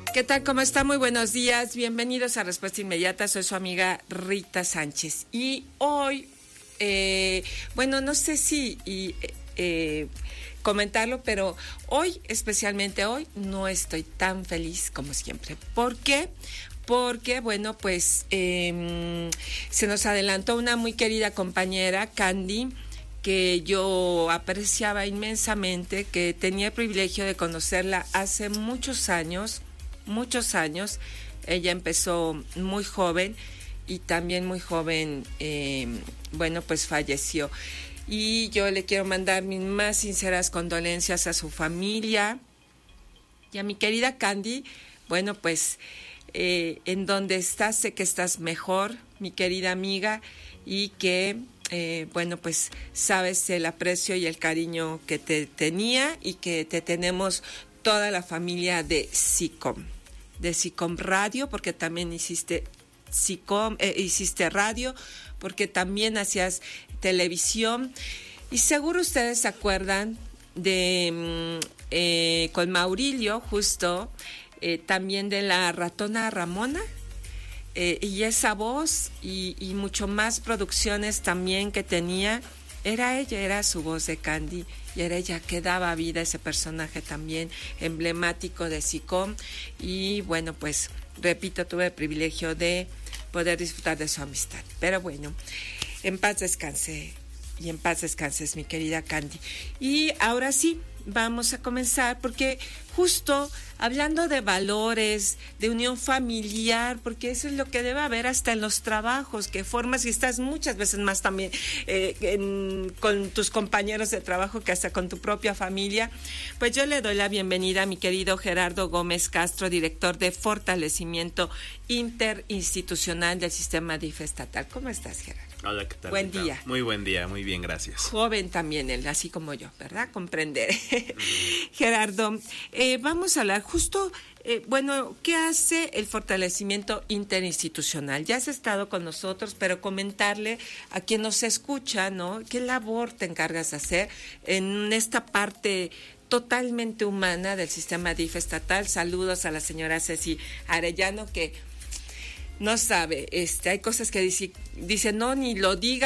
¿Qué tal? ¿Cómo está? Muy buenos días. Bienvenidos a Respuesta Inmediata. Soy su amiga Rita Sánchez. Y hoy, no sé si comentarlo, pero hoy, especialmente hoy, no estoy tan feliz como siempre. ¿Por qué? Porque, se nos adelantó una muy querida compañera, Candy, que yo apreciaba inmensamente, que tenía el privilegio de conocerla hace muchos años. Ella empezó muy joven y también muy joven, falleció. Y yo le quiero mandar mis más sinceras condolencias a su familia y a mi querida Candy. En donde estás, sé que estás mejor, mi querida amiga, y que, sabes el aprecio y el cariño que te tenía y que te tenemos toda la familia de SICOM Radio, porque también hiciste radio, porque también hacías televisión. Y seguro ustedes se acuerdan de con Maurilio, justo, también de la ratona Ramona, y esa voz y mucho más producciones también que tenía. Era ella, era su voz de Candy, y era ella que daba vida a ese personaje también emblemático de SICOM. Y repito, tuve el privilegio de poder disfrutar de su amistad. Pero bueno, en paz descanse, y en paz descanses, mi querida Candy. Y ahora sí, vamos a comenzar, porque justo hablando de valores, de unión familiar, porque eso es lo que debe haber hasta en los trabajos que formas, y estás muchas veces más también con tus compañeros de trabajo que hasta con tu propia familia. Pues yo le doy la bienvenida a mi querido Gerardo Gómez Castro, director de Fortalecimiento Interinstitucional del Sistema DIF estatal. ¿Cómo estás, Gerardo? Hola, ¿qué tal? Buen día. Muy buen día, muy bien, gracias. Joven también él, así como yo, ¿verdad? Comprender. Gerardo, vamos a hablar justo, ¿qué hace el fortalecimiento interinstitucional? Ya has estado con nosotros, pero comentarle a quien nos escucha, ¿no? ¿Qué labor te encargas de hacer en esta parte totalmente humana del sistema DIF estatal? Saludos a la señora Ceci Arellano, que no sabe, hay cosas que dice, no, ni lo diga.